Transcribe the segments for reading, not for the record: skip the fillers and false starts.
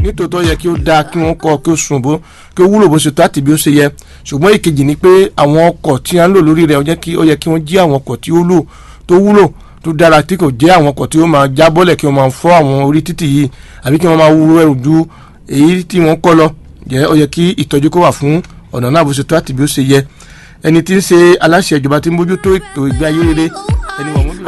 nítòótọ́ yẹ kí ó dáa kí wọ́n kọ́ kí ó sùn bó kí ó wúlò bó ṣe tó àti bí ó ṣe yẹ ṣùgbọ́n ìkejì ni pé àwọn ọkọ̀ tí a ń lò lórí rẹ̀ ó yẹ kí wọ́n jí àwọn ọkọ̀ tí ó lò tó wúlò tó dára tí kò jẹ́ àwọn ọkọ̀ tí ó máa jábọ́lẹ̀ kí wọ́n máa fọ́ àwọn orí títì yìí àbí kí wọ́n máa wúwo ẹrù ju èyí tí wọ́n kọ́ lọ jẹ́ ó yẹ kí ìtọ́jú kó wà fún ọ̀nà náà bó ṣe tó àti bí ó ṣe yẹ ẹni tí ń ṣe aláṣẹ ìjọba tí ń bójútó ètò ìgbé ayé rere ẹni wọ̀n mú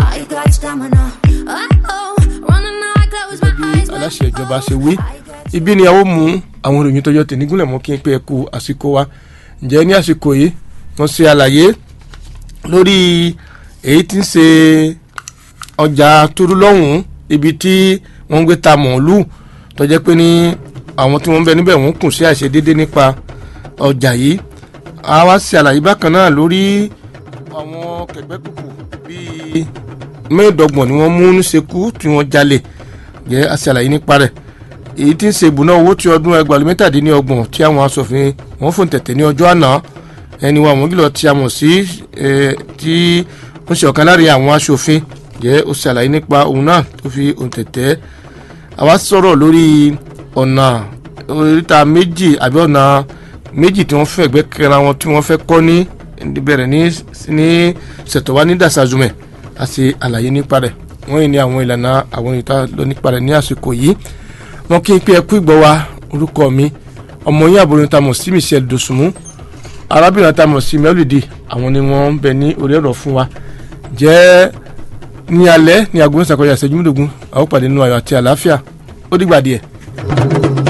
aláṣẹ ìjọba ṣe wí ibi ni a ó mú àwọn ìròyìn tọjọ́ tẹ̀ nígúnlẹ̀ mọ́ kí n pé ẹ kú àsìkò wa ǹjẹ́ ní àsìkò yìí wọ́n ṣe àlàyé lórí èyí tí ń ṣe ọjà Toro lọ́hùn-ún ibi tí wọ́n ń gbé ta mọ̀ọ́lù tó jẹ́ pé ní àwọn tí wọ́n ń bẹ níbẹ̀ wọ́n kùn sí àìṣedédé nípa ọjà yìí a wá ṣe àlàyé bákan náà lórí àwọn kẹgbẹ́kùkù bíi mẹ́ẹ̀ẹ́dọ́gbọ̀n ni wọ́n mú ní Ṣekú tí wọ́n jalè jẹ́ a ṣe àlàyé nípa rẹ̀ èyí tí ń ṣe ìbùná owó tí ọdún ẹgbàlú mẹ́tàdínlọ́gbọ̀n tí àwọn aṣòfin wọ́n fòun tẹ̀tẹ̀ ní ọjọ́ àná ẹni wa àwọn gílọ̀ tí a mọ̀ sí tí ó ṣe ọ̀kan láàrin àwọn aṣòfin jẹ́ ó ṣe àlàyé nípa òun náà tó fi òun tẹ̀tẹ̀ àwa sọ̀rọ̀ lórí ọ̀nà oríta méjì àbí ọ̀nà méjì tí wọ́n fẹ́ ẹgbẹ́ kẹra wọn tí wọ́n fẹ́ kọ́ ní bẹ̀rẹ̀ ní ṣètọ́wá ní Dàsázùmẹ̀ a ṣe àlàyé nípa rẹ̀ wọ́n yìí ní àwọn ìlànà àwọn ìta lọ nípa rẹ̀ ní àsìkò yìí wọ́n kí n pé ẹkú ìgbọ́ wa orúkọ mi ọmọ yín àbúrò ta mọ̀ sí Michelle Dosunmu arábìnrin ta mọ̀ sí Mẹ́lùdì àwọn ni wọ́n ń bẹ ní orí ẹ̀rọ fún wa jẹ́ ní alẹ́ ní aago mẹ́sàn-án kọjá ìṣẹ́jú mẹ́ẹ̀ẹ́dógún a ó pàdé nínú ayọ̀ àti àlàáfíà ó dìgbà díẹ̀.